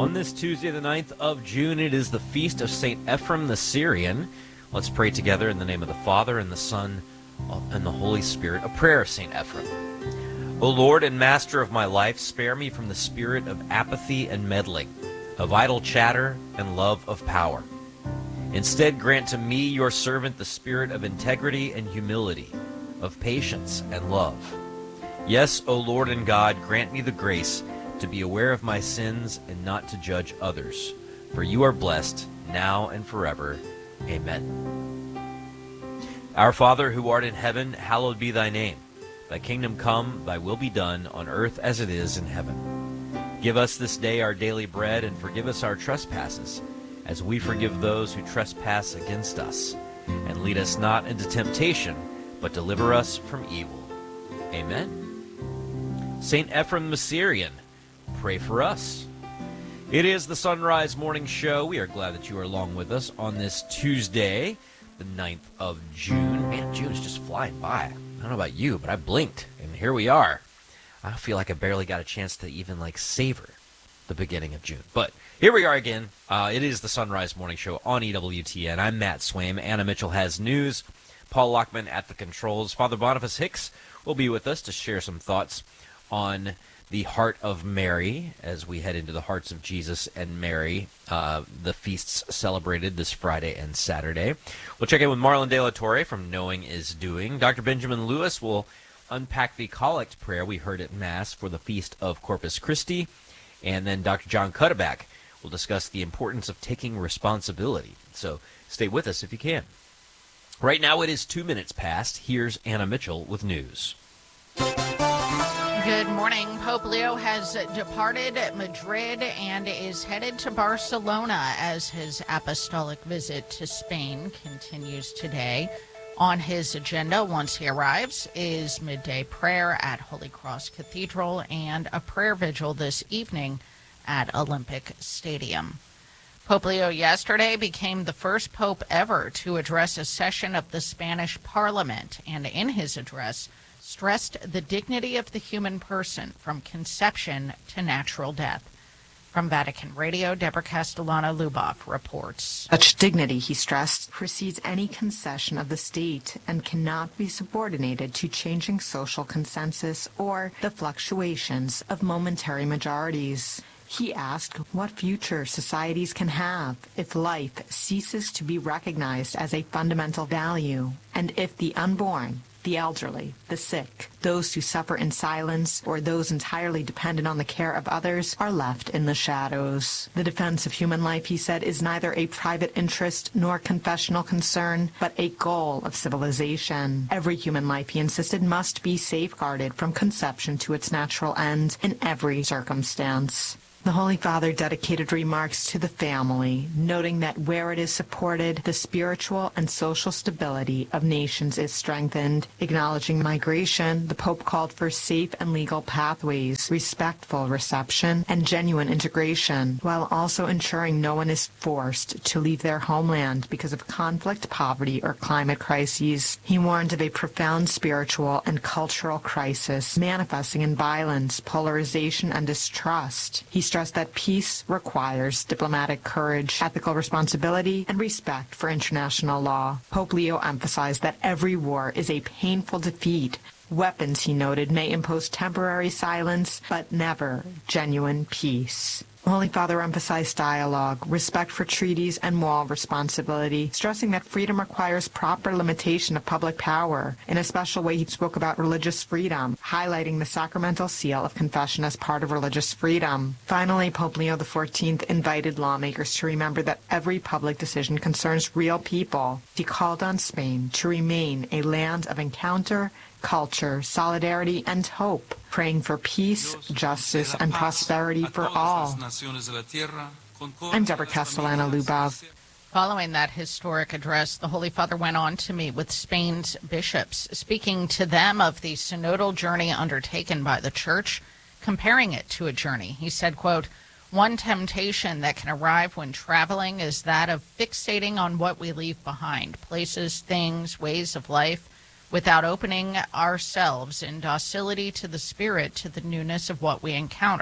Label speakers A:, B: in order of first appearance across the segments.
A: On this Tuesday, the 9th of June, it is the feast of St. Ephrem the Syrian. Let's pray together in the name of the Father, and the Son, and the Holy Spirit. A prayer of St. Ephrem. O Lord and Master of my life, spare me from the spirit of apathy and meddling, of idle chatter and love of power. Instead, grant to me, your servant, the spirit of integrity and humility, of patience and love. Yes, O Lord and God, grant me the grace to be aware of my sins and not to judge others. For you are blessed, now and forever. Amen. Our Father, who art in heaven, hallowed be thy name. Thy kingdom come, thy will be done, on earth as it is in heaven. Give us this day our daily bread, and forgive us our trespasses, as we forgive those who trespass against us. And lead us not into temptation, but deliver us from evil. Amen. St. Ephrem the Syrian, pray for us. It is the Sunrise Morning Show. We are glad that you are along with us on this Tuesday, the 9th of June. Man, June is just flying by. I don't know about you, but I blinked, and here we are. I feel like I barely got a chance to even, savor the beginning of June. But here we are again. It is the Sunrise Morning Show on EWTN. I'm Matt Swaim. Anna Mitchell has news. Paul Lockman at the controls. Father Boniface Hicks will be with us to share some thoughts on the Heart of Mary as we head into the Hearts of Jesus and Mary, the feasts celebrated this Friday and Saturday. We'll check in with Marlon De La Torre from Knowing is Doing. Dr. Benjamin Lewis will unpack the collect prayer we heard at Mass for the Feast of Corpus Christi. And then Dr. John Cuddeback will discuss the importance of taking responsibility. So stay with us if you can. Right now it is 2 minutes past. Here's Anna Mitchell with news.
B: Good morning. Pope Leo has departed Madrid and is headed to Barcelona as his apostolic visit to Spain continues today. On his agenda, once he arrives, is midday prayer at Holy Cross Cathedral and a prayer vigil this evening at Olympic Stadium. Pope Leo yesterday became the first pope ever to address a session of the Spanish Parliament, and in his address stressed the dignity of the human person from conception to natural death. From Vatican Radio, Deborah Castellano-Luboff reports.
C: Such dignity, he stressed, precedes any concession of the state and cannot be subordinated to changing social consensus or the fluctuations of momentary majorities. He asked what future societies can have if life ceases to be recognized as a fundamental value, and if the unborn, the elderly, the sick, those who suffer in silence, or those entirely dependent on the care of others are left in the shadows. The defense of human life, he said, is neither a private interest nor confessional concern, but a goal of civilization. Every human life, he insisted, must be safeguarded from conception to its natural end in every circumstance. The Holy Father dedicated remarks to the family, noting that where it is supported, the spiritual and social stability of nations is strengthened. Acknowledging migration, the Pope called for safe and legal pathways, respectful reception, and genuine integration, while also ensuring no one is forced to leave their homeland because of conflict, poverty, or climate crises. He warned of a profound spiritual and cultural crisis manifesting in violence, polarization, and distrust. He stressed that peace requires diplomatic courage, ethical responsibility, and respect for international law. Pope Leo emphasized that every war is a painful defeat. Weapons, he noted, may impose temporary silence, but never genuine peace. The Holy Father emphasized dialogue, respect for treaties, and moral responsibility, stressing that freedom requires proper limitation of public power. In a special way, he spoke about religious freedom, highlighting the sacramental seal of confession as part of religious freedom. Finally, Pope Leo XIV invited lawmakers to remember that every public decision concerns real people. He called on Spain to remain a land of encounter, culture, solidarity, and hope, praying for peace, justice, and prosperity for all. I'm Deborah Castellano-Luboff.
B: Following that historic address, the Holy Father went on to meet with Spain's bishops, speaking to them of the synodal journey undertaken by the Church, comparing it to a journey. He said, quote, "One temptation that can arrive when traveling is that of fixating on what we leave behind, places, things, ways of life, without opening ourselves in docility to the Spirit, to the newness of what we encounter.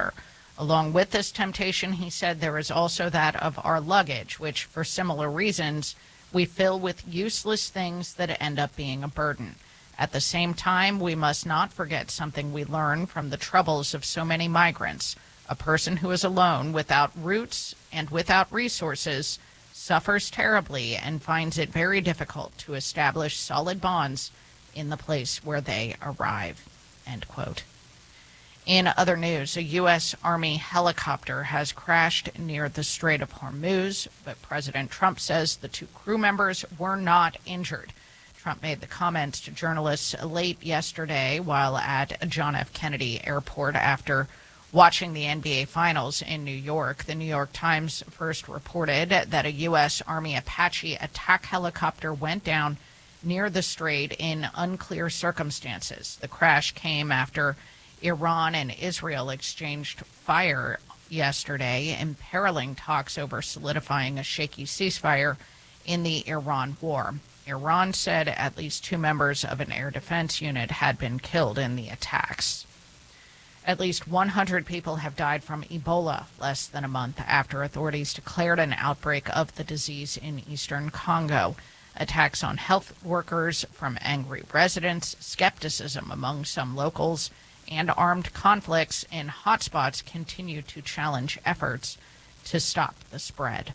B: Along with this temptation, he said, there is also that of our luggage, which, for similar reasons, we fill with useless things that end up being a burden. At the same time, we must not forget something we learn from the troubles of so many migrants. A person who is alone, without roots and without resources, suffers terribly and finds it very difficult to establish solid bonds in the place where they arrive." End quote. In other news, a U.S. Army helicopter has crashed near the Strait of Hormuz, but President Trump says the 2 crew members were not injured. Trump made the comments to journalists late yesterday while at John F. Kennedy Airport after watching the NBA Finals in New York. The New York Times first reported that a U.S. Army Apache attack helicopter went down near the strait in unclear circumstances. The crash came after Iran and Israel exchanged fire yesterday, imperiling talks over solidifying a shaky ceasefire in the Iran war. Iran said at least 2 members of an air defense unit had been killed in the attacks. At least 100 people have died from Ebola less than a month after authorities declared an outbreak of the disease in eastern Congo. Attacks on health workers from angry residents, skepticism among some locals, and armed conflicts in hotspots continue to challenge efforts to stop the spread.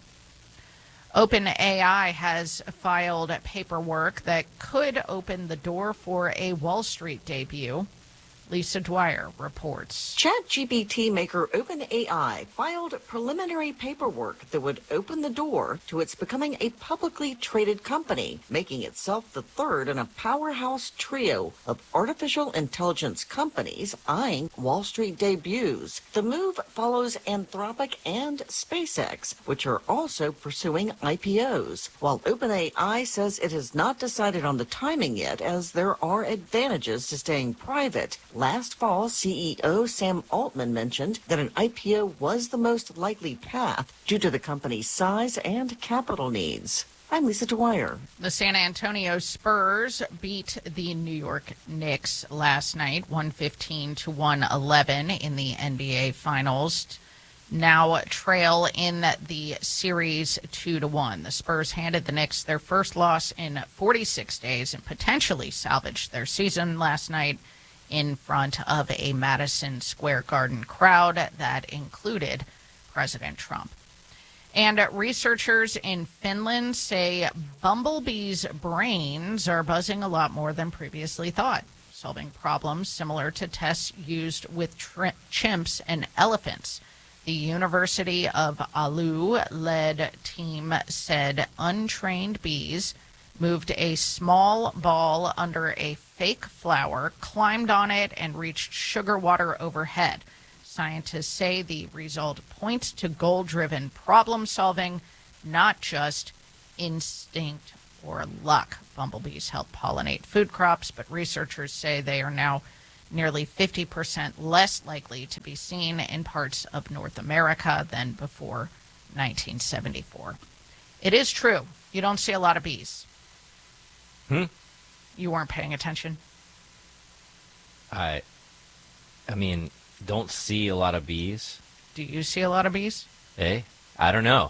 B: OpenAI has filed paperwork that could open the door for a Wall Street debut. Lisa Dwyer reports.
D: ChatGPT maker OpenAI filed preliminary paperwork that would open the door to its becoming a publicly traded company, making itself the third in a powerhouse trio of artificial intelligence companies eyeing Wall Street debuts. The move follows Anthropic and SpaceX, which are also pursuing IPOs, while OpenAI says it has not decided on the timing yet, as there are advantages to staying private. Last fall, CEO Sam Altman mentioned that an IPO was the most likely path due to the company's size and capital needs. I'm Lisa Dwyer.
B: The San Antonio Spurs beat the New York Knicks last night, 115-111 in the NBA Finals. Now trail in the series 2-1. The Spurs handed the Knicks their first loss in 46 days and potentially salvaged their season last night in front of a Madison Square Garden crowd that included President Trump. And researchers in Finland say bumblebees' brains are buzzing a lot more than previously thought, solving problems similar to tests used with chimps and elephants. The University of Oulu-led team said untrained bees moved a small ball under a fake flower, climbed on it, and reached sugar water overhead. Scientists say the result points to goal-driven problem solving, not just instinct or luck. Bumblebees help pollinate food crops, but researchers say they are now nearly 50% less likely to be seen in parts of North America than before 1974. It is true. You don't see a lot of bees. You weren't paying attention?
A: I mean, don't see a lot of bees.
B: Do you see a lot of bees?
A: I don't know.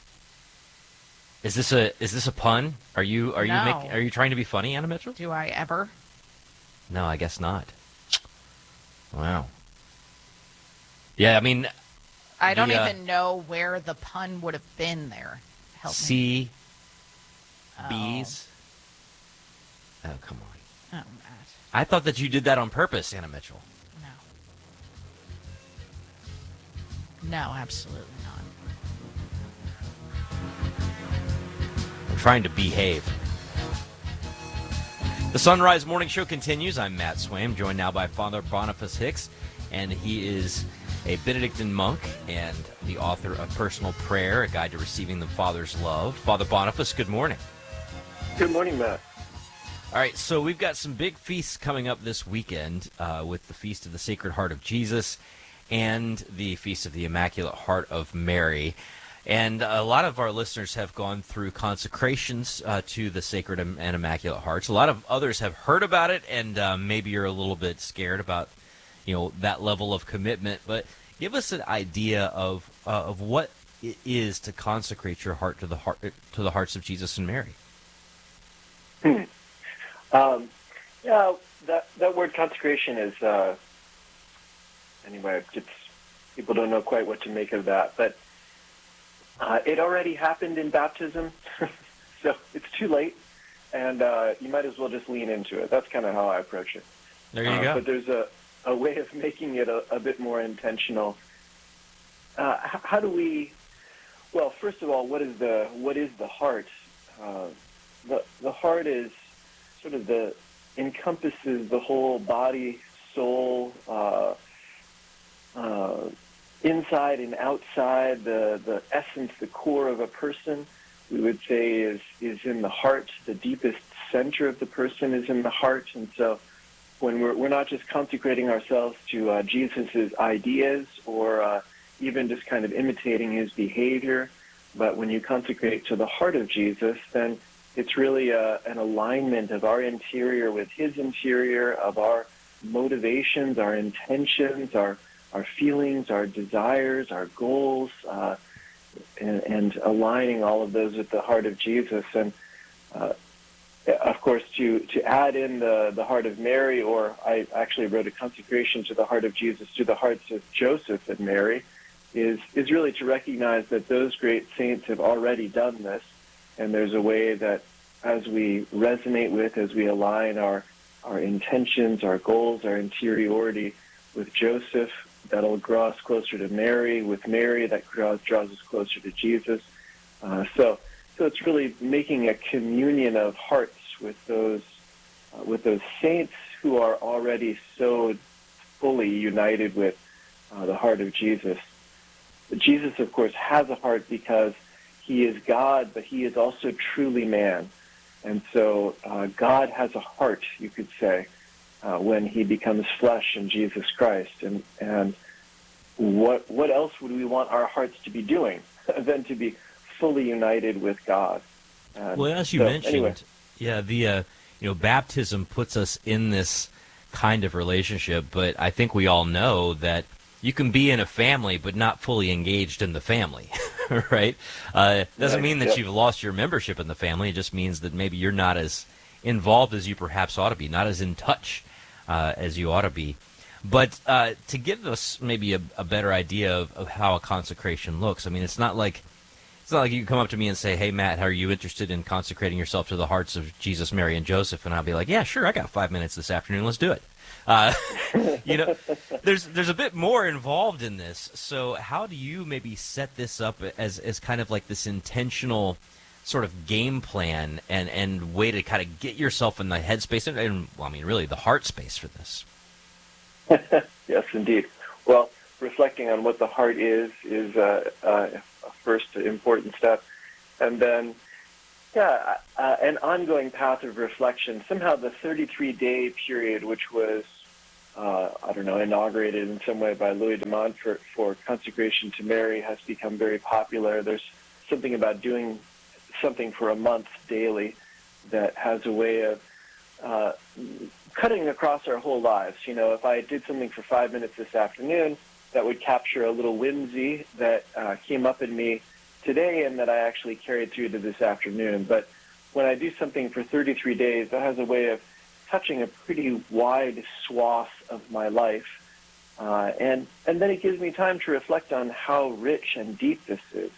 A: Is this a pun? Are you trying to be funny, Anna Mitchell?
B: Do I ever?
A: No, I guess not. Wow. Yeah, I mean,
B: I don't even know where the pun would have been there. Help me.
A: See bees. Oh, come on.
B: Oh, Matt.
A: I thought that you did that on purpose, Anna Mitchell.
B: No, absolutely not.
A: I'm trying to behave. The Sunrise Morning Show continues. I'm Matt Swaim, joined now by Father Boniface Hicks, and he is a Benedictine monk and the author of Personal Prayer, A Guide to Receiving the Father's Love. Father Boniface, good morning.
E: Good morning, Matt.
A: All right, so we've got some big feasts coming up this weekend with the Feast of the Sacred Heart of Jesus and the Feast of the Immaculate Heart of Mary. And a lot of our listeners have gone through consecrations to the Sacred and Immaculate Hearts. A lot of others have heard about it, and maybe you're a little bit scared about, that level of commitment. But, Give us an idea of what it is to consecrate your heart to the hearts of Jesus and Mary.
E: Yeah, that word consecration is anyway. People don't know quite what to make of that, but it already happened in baptism, so it's too late, and you might as well just lean into it. That's kind of how I approach it.
A: There you go.
E: But there's a way of making it a bit more intentional. How do we? Well, first of all, what is the heart? The heart is sort of encompasses the whole body, soul, inside and outside. The essence, the core of a person, we would say is in the heart. The deepest center of the person is in the heart, and so when we're not just consecrating ourselves to Jesus's ideas or even just kind of imitating his behavior, but when you consecrate to the heart of Jesus, then it's really an alignment of our interior with his interior, of our motivations, our intentions, our feelings, our desires, our goals, and aligning all of those with the heart of Jesus. And of course, to add in the heart of Mary, or I actually wrote a consecration to the heart of Jesus to the hearts of Joseph and Mary, is really to recognize that those great saints have already done this. And there's a way that as we resonate with, as we align our intentions, our goals, our interiority with Joseph, that'll draw us closer to Mary. With Mary, that draws us closer to Jesus. So it's really making a communion of hearts with those saints who are already so fully united with the heart of Jesus. But Jesus, of course, has a heart because he is God, but he is also truly man. And so God has a heart, you could say, when he becomes flesh in Jesus Christ. And what else would we want our hearts to be doing than to be fully united with God?
A: Well, as you mentioned, anyway. Yeah, baptism puts us in this kind of relationship, but I think we all know that you can be in a family but not fully engaged in the family, right? Doesn't mean that you've lost your membership in the family. It just means that maybe you're not as involved as you perhaps ought to be, not as in touch as you ought to be. But to give us maybe a better idea of how a consecration looks, I mean, it's not like you can come up to me and say, "Hey, Matt, are you interested in consecrating yourself to the hearts of Jesus, Mary, and Joseph?" And I'll be like, "Yeah, sure, I got 5 minutes this afternoon. Let's do it." There's a bit more involved in this. So how do you maybe set this up as kind of like this intentional sort of game plan and way to kind of get yourself in the headspace and really the heart space for this?
E: Yes, indeed. Well, reflecting on what the heart is a first important step. And then, an ongoing path of reflection. Somehow the 33-day period, which was, inaugurated in some way by Louis de Montfort for consecration to Mary, has become very popular. There's something about doing something for a month daily that has a way of cutting across our whole lives. If I did something for 5 minutes this afternoon, that would capture a little whimsy that came up in me today and that I actually carried through to this afternoon. But when I do something for 33 days, that has a way of touching a pretty wide swath of my life. And then it gives me time to reflect on how rich and deep this is.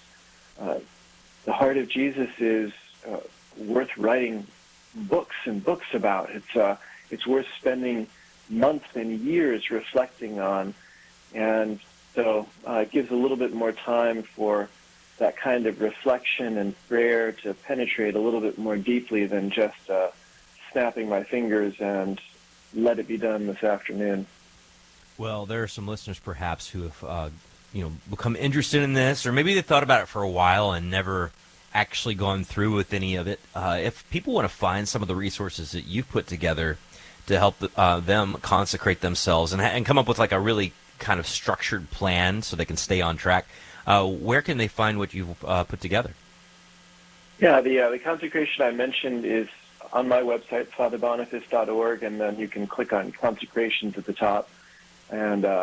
E: The heart of Jesus is worth writing books and books about. It's worth spending months and years reflecting on. And so it gives a little bit more time for that kind of reflection and prayer to penetrate a little bit more deeply than just snapping my fingers and let it be done this afternoon.
A: Well, there are some listeners perhaps who have become interested in this, or maybe they thought about it for a while and never actually gone through with any of it. If people want to find some of the resources that you've put together to help them consecrate themselves and come up with like a really kind of structured plan so they can stay on track, where can they find what you've put together?
E: Yeah, the consecration I mentioned is on my website, fatherboniface.org, and then you can click on consecrations at the top, and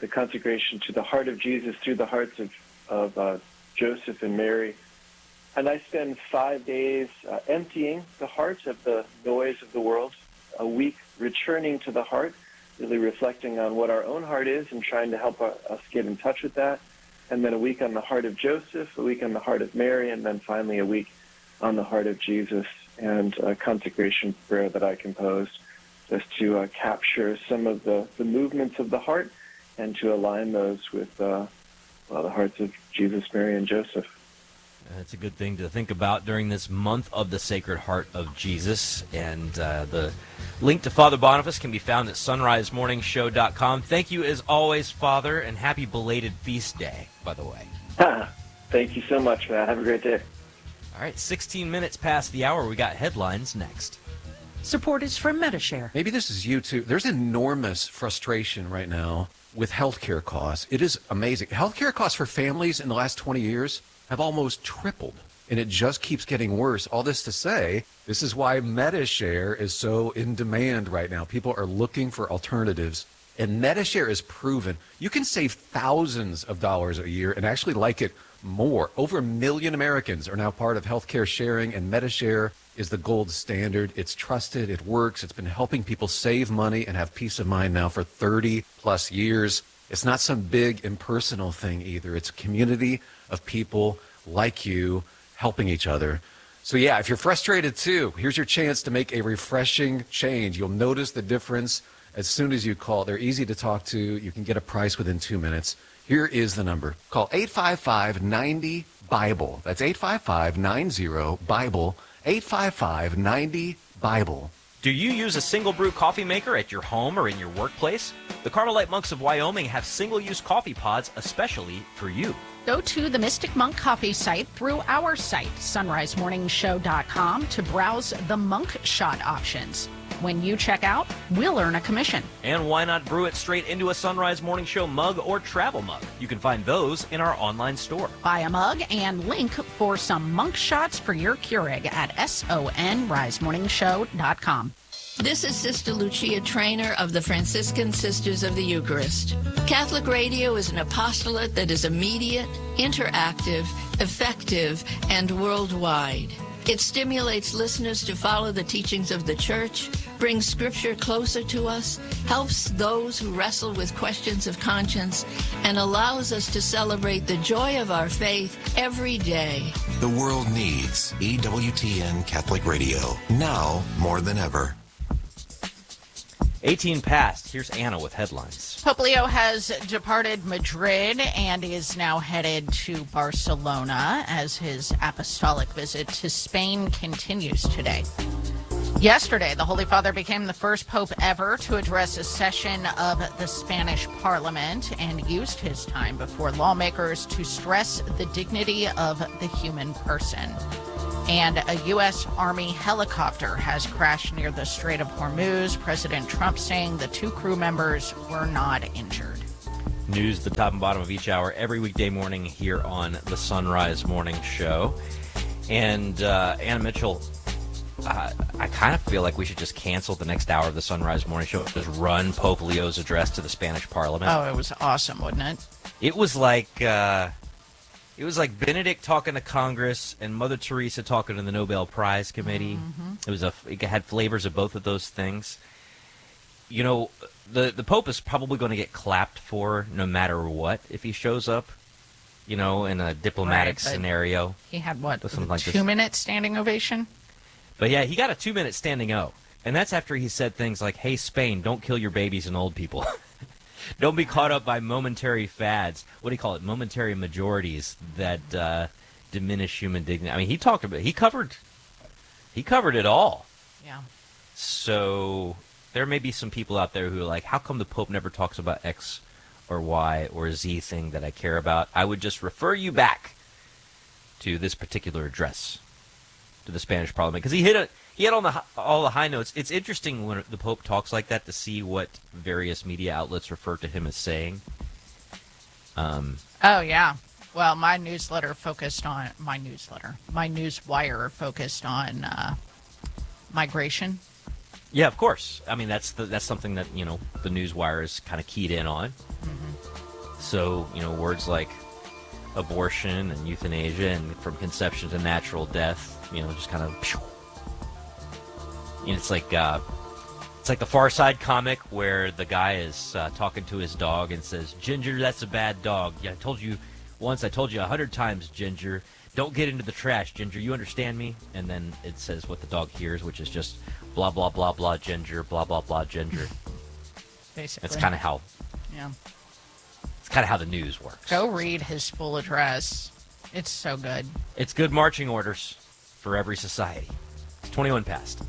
E: the consecration to the heart of Jesus through the hearts of Joseph and Mary. And I spend 5 days emptying the heart of the noise of the world, a week returning to the heart, really reflecting on what our own heart is and trying to help us get in touch with that. And then a week on the heart of Joseph, a week on the heart of Mary, and then finally a week on the heart of Jesus, and a consecration prayer that I composed just to capture some of the movements of the heart and to align those with the hearts of Jesus, Mary, and Joseph.
A: That's a good thing to think about during this month of the Sacred Heart of Jesus. And the link to Father Boniface can be found at sunrisemorningshow.com. Thank you as always, Father, and happy belated feast day, by the way.
E: Thank you so much for that. Have a great day.
A: All right, 16 minutes past the hour. We got headlines next.
F: Support is from Medi-Share.
G: Maybe this is you too. There's enormous frustration right now with healthcare costs. It is amazing. Healthcare costs for families in the last 20 years have almost tripled, and it just keeps getting worse. All this to say, this is why Medi-Share is so in demand right now. People are looking for alternatives, and Medi-Share is proven. You can save thousands of dollars a year and actually like it more. Over 1 million Americans are now part of healthcare sharing, and Medi-Share is the gold standard. It's trusted, it works, it's been helping people save money and have peace of mind now for 30 plus years. It's not some big impersonal thing either. It's a community of people like you helping each other. So yeah, if you're frustrated too, here's your chance to make a refreshing change. You'll notice the difference as soon as you call. They're easy to talk to. You can get a price within 2 minutes. Here is the number. Call 855-90-BIBLE. That's 855-90-BIBLE. 855-90-BIBLE.
A: Do you use a single brew coffee maker at your home or in your workplace? The Carmelite Monks of Wyoming have single-use coffee pods especially for you.
B: Go to the Mystic Monk Coffee site through our site, sunrisemorningshow.com, to browse the Monk Shot options. When you check out, we'll earn a commission.
A: And why not brew it straight into a Sunrise Morning Show mug or travel mug? You can find those in our online store.
B: Buy a mug and link for some Monk Shots for your Keurig at sunrisemorningshow.com.
H: This is Sister Lucia Trainer of the Franciscan Sisters of the Eucharist. Catholic radio is an apostolate that is immediate, interactive, effective, and worldwide. It stimulates listeners to follow the teachings of the Church, brings Scripture closer to us, helps those who wrestle with questions of conscience, and allows us to celebrate the joy of our faith every day.
I: The world needs EWTN Catholic Radio, now more than ever.
A: 18 past. Here's Anna with headlines.
B: Pope Leo has departed Madrid and is now headed to Barcelona as his apostolic visit to Spain continues today. Yesterday, the Holy Father became the first pope ever to address a session of the Spanish Parliament and used his time before lawmakers to stress the dignity of the human person. And a U.S. Army helicopter has crashed near the Strait of Hormuz. President Trump saying the 2 crew members were not injured.
A: News at the top and bottom of each hour every weekday morning here on the Sunrise Morning Show. And Anna Mitchell, I kind of feel like we should just cancel the next hour of the Sunrise Morning Show. Just run Pope Leo's address to the Spanish Parliament.
B: Oh, it was awesome, wasn't it?
A: It was like Benedict talking to Congress and Mother Teresa talking to the Nobel Prize Committee. Mm-hmm. It had flavors of both of those things. You know, the Pope is probably going to get clapped for no matter what if he shows up, you know, in a diplomatic scenario.
B: He had, what,
A: something like
B: 2-minute standing ovation?
A: But yeah, he got a 2-minute standing O. And that's after he said things like, hey, Spain, don't kill your babies and old people. Don't be caught up by momentary fads. What do you call it? Momentary majorities that diminish human dignity. I mean, he covered it all.
B: Yeah.
A: So there may be some people out there who are like, how come the Pope never talks about X or Y or Z thing that I care about? I would just refer you back to this particular address to the Spanish Parliament, because he hit on all the high notes. It's interesting when the Pope talks like that to see what various media outlets refer to him as saying.
B: Oh, yeah. Well, my newswire focused on migration.
A: Yeah, of course. I mean, that's something that, the Newswire is kind of keyed in on. Mm-hmm. So, words like abortion and euthanasia and from conception to natural death, just kind of... It's like the Far Side comic where the guy is talking to his dog and says, "Ginger, that's a bad dog. Yeah, I told you once, I told you 100 times, Ginger. Don't get into the trash, Ginger. You understand me?" And then it says what the dog hears, which is just blah, blah, blah, blah, Ginger, blah, blah, blah, Ginger.
B: Basically.
A: That's kind of how...
B: Yeah.
A: It's kind of how the news works.
B: Go read his full address. It's so good.
A: It's good marching orders for every society. It's 21 past.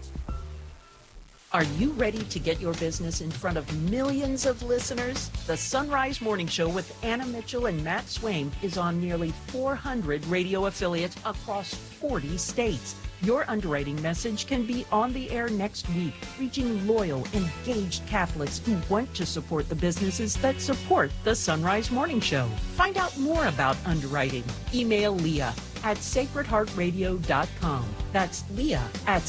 F: Are you ready to get your business in front of millions of listeners? The Sunrise Morning Show with Anna Mitchell and Matt Swain is on nearly 400 radio affiliates across 40 states. Your underwriting message can be on the air next week, reaching loyal, engaged Catholics who want to support the businesses that support the Sunrise Morning Show. Find out more about underwriting. Email Leah at sacredheartradio.com. That's Leah at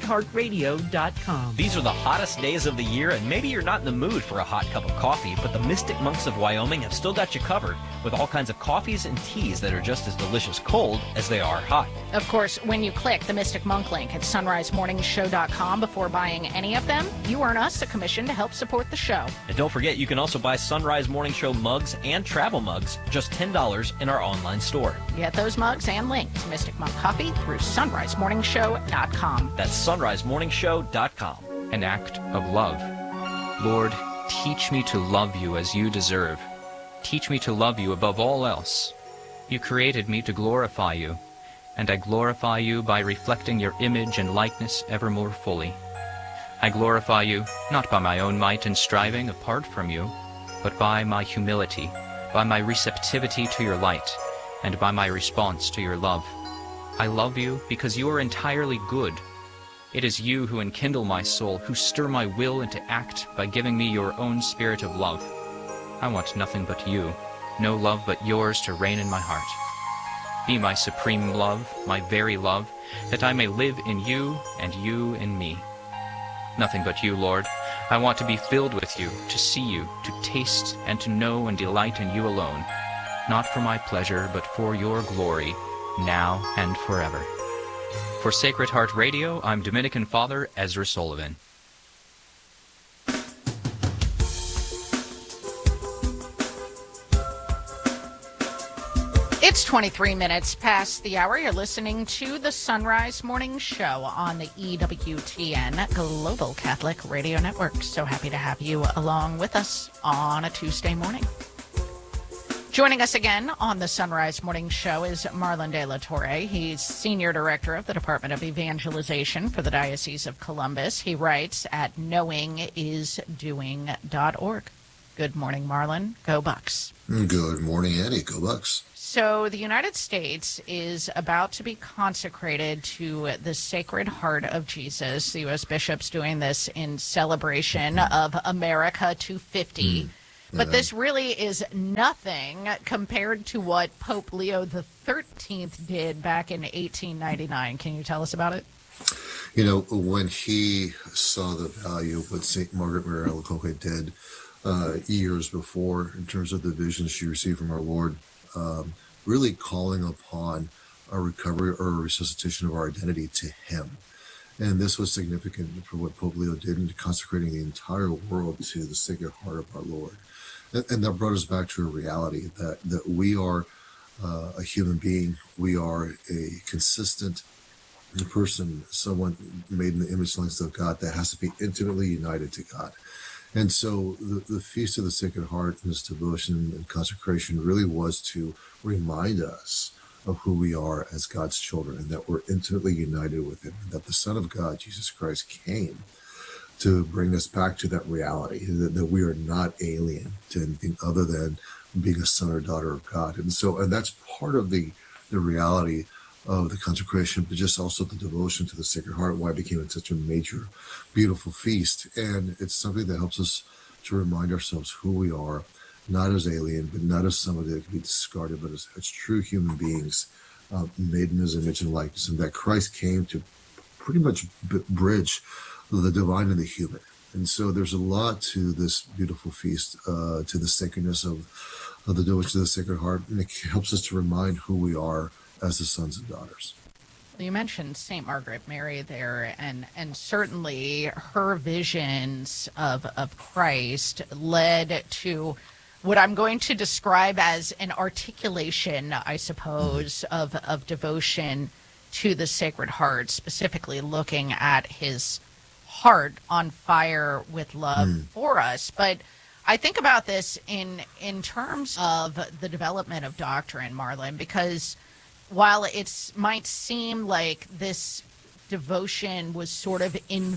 F: sacredheartradio.com.
A: These are the hottest days of the year, and maybe you're not in the mood for a hot cup of coffee, but the Mystic Monks of Wyoming have still got you covered with all kinds of coffees and teas that are just as delicious cold as they are hot.
B: Of course, when you click the Mystic Monk link at sunrisemorningshow.com before buying any of them, you earn us a commission to help support the show.
A: And don't forget, you can also buy Sunrise Morning Show mugs and travel mugs, just $10 in our online store.
B: Get those mugs and link to Mystic Monk Coffee through sunrisemorningshow.com.
A: That's sunrisemorningshow.com.
J: An act of love. Lord, teach me to love you as you deserve. Teach me to love you above all else. You created me to glorify you, and I glorify you by reflecting your image and likeness ever more fully. I glorify you not by my own might and striving apart from you, but by my humility, by my receptivity to your light, and by my response to your love. I love you because you are entirely good. It is you who enkindle my soul, who stir my will into act by giving me your own spirit of love. I want nothing but you, no love but yours to reign in my heart. Be my supreme love, my very love, that I may live in you and you in me. Nothing but you, Lord. I want to be filled with you, to see you, to taste and to know and delight in you alone, not for my pleasure, but for your glory, now and forever. For Sacred Heart Radio, I'm Dominican Father Ezra Sullivan.
B: It's 23 minutes past the hour. You're listening to the Sunrise Morning Show on the EWTN Global Catholic Radio Network. So happy to have you along with us on a Tuesday morning. Joining us again on the Sunrise Morning Show is Marlon De La Torre. He's Senior Director of the Department of Evangelization for the Diocese of Columbus. He writes at knowingisdoing.org. Good morning, Marlon. Go Bucks.
K: Good morning, Annie. Go Bucks.
B: So the United States is about to be consecrated to the Sacred Heart of Jesus. The U.S. bishops doing this in celebration of America 250. But this really is nothing compared to what Pope Leo XIII did back in 1899. Can you tell us about it?
K: You know, when he saw the value of what St. Margaret Mary Alacoque did years before in terms of the vision she received from our Lord, really calling upon a recovery or a resuscitation of our identity to him. And this was significant for what Pope Leo did in consecrating the entire world to the Sacred Heart of our Lord. And that brought us back to a reality that we are a human being. We are a consistent person, someone made in the image and likeness of God that has to be intimately united to God. And so the Feast of the Sacred Heart and this devotion and consecration really was to remind us of who we are as God's children and that we're intimately united with him, and that the Son of God, Jesus Christ, came to bring us back to that reality, that we are not alien to anything other than being a son or daughter of God. And that's part of the reality of the consecration, but just also the devotion to the Sacred Heart, why it became such a major, beautiful feast. And it's something that helps us to remind ourselves who we are, not as alien, but not as somebody that can be discarded, but as true human beings, made in his image and likeness, and that Christ came to pretty much bridge the divine and the human. And so there's a lot to this beautiful feast, to the sacredness of the devotion to the Sacred Heart, and it helps us to remind who we are as the sons and daughters.
B: You mentioned St. Margaret Mary there, and certainly her visions of Christ led to what I'm going to describe as an articulation, I suppose, of devotion to the Sacred Heart, specifically looking at his heart on fire with love for us. But I think about this in terms of the development of doctrine, Marlon, because while it might seem like this devotion was sort of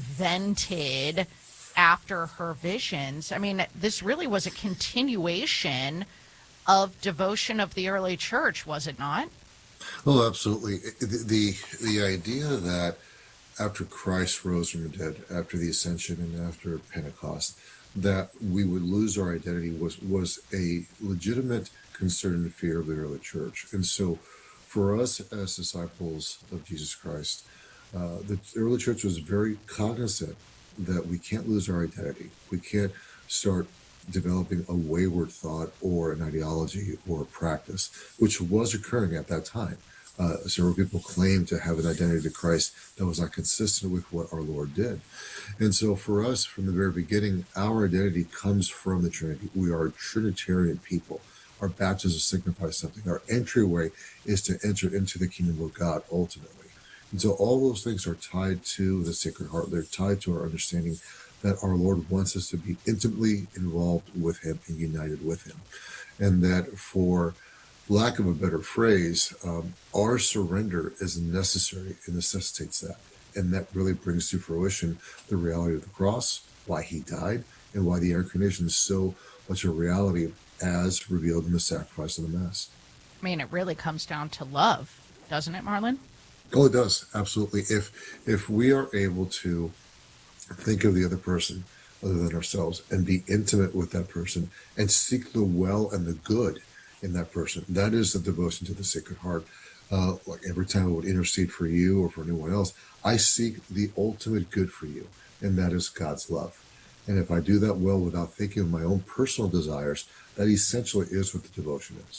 B: invented after her visions, I mean, this really was a continuation of devotion of the early church, was it not?
K: Oh, absolutely. The idea that after Christ rose from the dead, after the Ascension and after Pentecost, that we would lose our identity was a legitimate concern and fear of the early church. And so for us as disciples of Jesus Christ, the early church was very cognizant that we can't lose our identity. We can't start developing a wayward thought or an ideology or a practice, which was occurring at that time. Several people claimed to have an identity to Christ that was not consistent with what our Lord did. And so for us, from the very beginning, our identity comes from the Trinity. We are a Trinitarian people. Our baptism signifies something. Our entryway is to enter into the kingdom of God ultimately. And so all those things are tied to the Sacred Heart. They're tied to our understanding that our Lord wants us to be intimately involved with him and united with him. And that, for lack of a better phrase, our surrender is necessary. It necessitates that. And that really brings to fruition the reality of the cross, why he died, and why the incarnation is so much a reality as revealed in the sacrifice of the Mass.
B: I mean, it really comes down to love, doesn't it, Marlon?
K: Oh, it does. Absolutely. If we are able to think of the other person other than ourselves and be intimate with that person and seek the well and the good in that person, that is the devotion to the Sacred Heart. Like every time I would intercede for you or for anyone else, I seek the ultimate good for you, and that is God's love. And if I do that well without thinking of my own personal desires, that essentially is what the devotion is.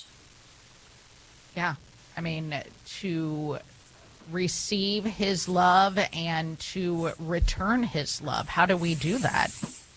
B: Yeah. I mean, to receive his love and to return his love. How do we do that?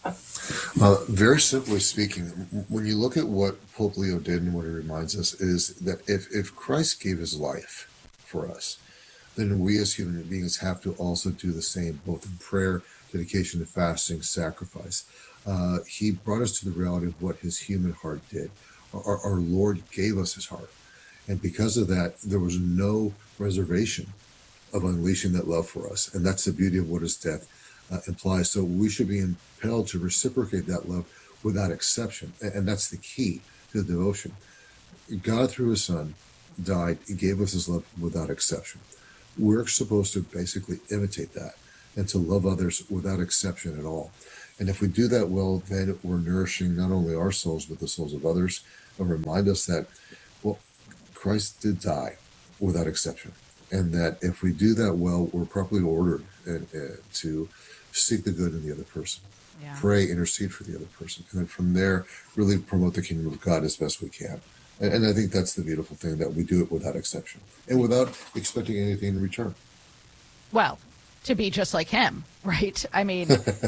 K: Very simply speaking, when you look at what Pope Leo did and what he reminds us is that if Christ gave his life for us, then we as human beings have to also do the same, both in prayer, dedication to fasting, sacrifice. He brought us to the reality of what his human heart did. Our Lord gave us his heart. And because of that, there was no reservation of unleashing that love for us. And that's the beauty of what his death implies. So we should be impelled to reciprocate that love without exception. And that's the key to the devotion. God, through his Son, died. He gave us his love without exception. We're supposed to basically imitate that and to love others without exception at all. And if we do that well, then we're nourishing not only our souls, but the souls of others, and remind us that, well, Christ did die without exception. And that if we do that well, we're properly ordered to seek the good in the other person. Yeah. Pray, intercede for the other person. And then from there, really promote the kingdom of God as best we can. And I think that's the beautiful thing, that we do it without exception and without expecting anything in return.
B: Well, to be just like him, right? I mean,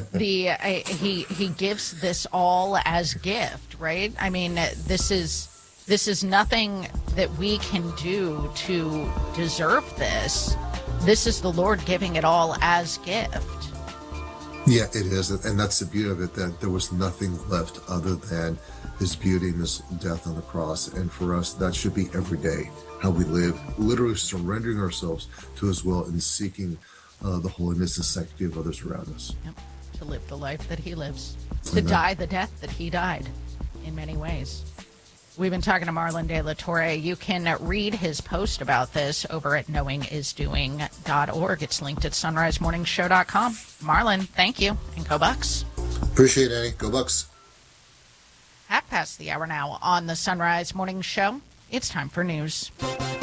B: he gives this all as gift, right? I mean, this is nothing that we can do to deserve this. This is the Lord giving it all as gift.
K: Yeah, it is. And that's the beauty of it, that there was nothing left other than his beauty and his death on the cross. And for us, that should be every day how we live, literally surrendering ourselves to his will and seeking the holiness and sanctity of others around us.
B: Yep. To live the life that he lives, to die the death that he died in many ways. We've been talking to Marlon De La Torre. You can read his post about this over at knowingisdoing.org. It's linked at sunrisemorningshow.com. Marlon, thank you, and go Bucks.
K: Appreciate it, Annie. Go Bucks.
B: 1:30 the hour now on the Sunrise Morning Show. It's time for news.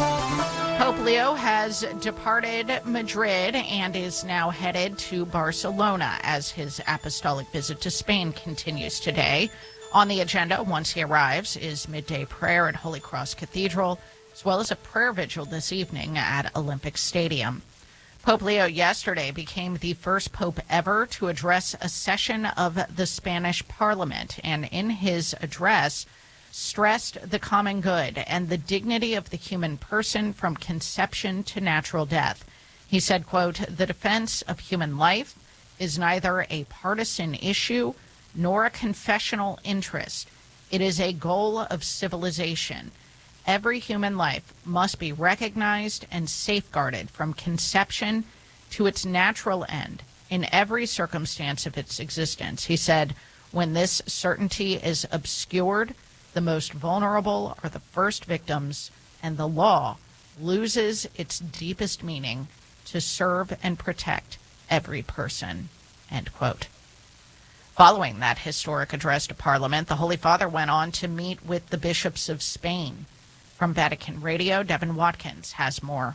B: Pope Leo has departed Madrid and is now headed to Barcelona as his apostolic visit to Spain continues today. On the agenda, once he arrives, is midday prayer at Holy Cross Cathedral, as well as a prayer vigil this evening at Olympic Stadium. Pope Leo yesterday became the first pope ever to address a session of the Spanish Parliament, and in his address stressed the common good and the dignity of the human person from conception to natural death. He said, quote, "The defense of human life is neither a partisan issue nor a confessional interest. It is a goal of civilization. Every human life must be recognized and safeguarded from conception to its natural end in every circumstance of its existence." He said, "When this certainty is obscured, the most vulnerable are the first victims, and the law loses its deepest meaning to serve and protect every person," end quote. Following that historic address to Parliament, the Holy Father went on to meet with the bishops of Spain. From Vatican Radio, Devin Watkins has more.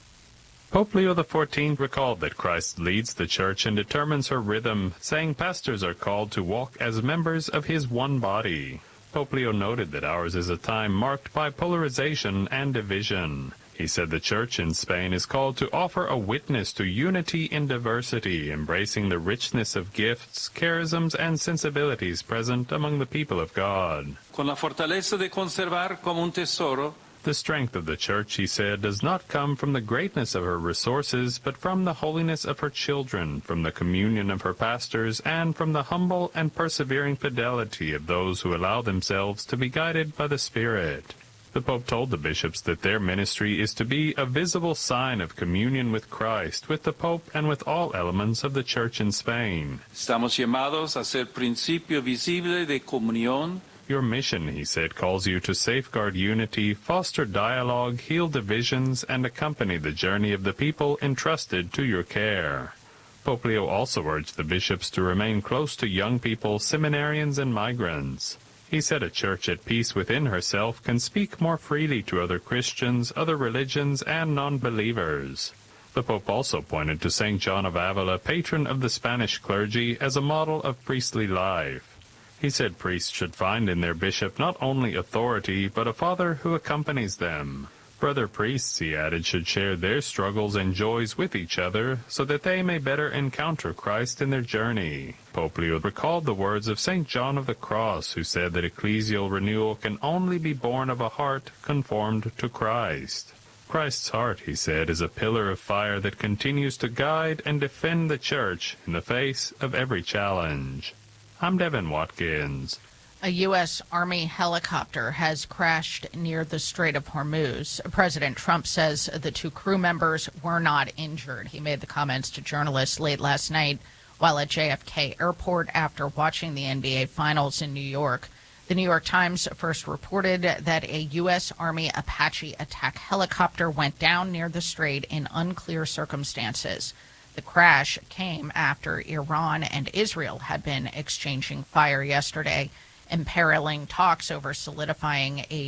L: Pope Leo XIV recalled that Christ leads the Church and determines her rhythm, saying pastors are called to walk as members of his one body. Pope Leo noted that ours is a time marked by polarization and division. He said the Church in Spain is called to offer a witness to unity in diversity, embracing the richness of gifts, charisms, and sensibilities present among the people of God.
M: Con la fortaleza de conservar como un tesoro.
L: The strength of the Church, he said, does not come from the greatness of her resources, but from the holiness of her children, from the communion of her pastors, and from the humble and persevering fidelity of those who allow themselves to be guided by the Spirit. The Pope told the bishops that their ministry is to be a visible sign of communion with Christ, with the Pope, and with all elements of the Church in Spain.
M: Estamos llamados a ser principio visible de comunión.
L: Your mission, he said, calls you to safeguard unity, foster dialogue, heal divisions, and accompany the journey of the people entrusted to your care. Pope Leo also urged the bishops to remain close to young people, seminarians, and migrants. He said a church at peace within herself can speak more freely to other Christians, other religions, and non-believers. The Pope also pointed to St. John of Avila, patron of the Spanish clergy, as a model of priestly life. He said priests should find in their bishop not only authority, but a father who accompanies them. Brother priests, he added, should share their struggles and joys with each other, so that they may better encounter Christ in their journey. Pope Leo recalled the words of St. John of the Cross, who said that ecclesial renewal can only be born of a heart conformed to Christ. Christ's heart, he said, is a pillar of fire that continues to guide and defend the Church in the face of every challenge. I'm Devin Watkins.
B: A U.S. Army helicopter has crashed near the Strait of Hormuz. President Trump says the two crew members were not injured. He made the comments to journalists late last night while at JFK Airport after watching the NBA Finals in New York. The New York Times first reported that a U.S. Army Apache attack helicopter went down near the strait in unclear circumstances. The crash came after Iran and Israel had been exchanging fire yesterday, imperiling talks over solidifying a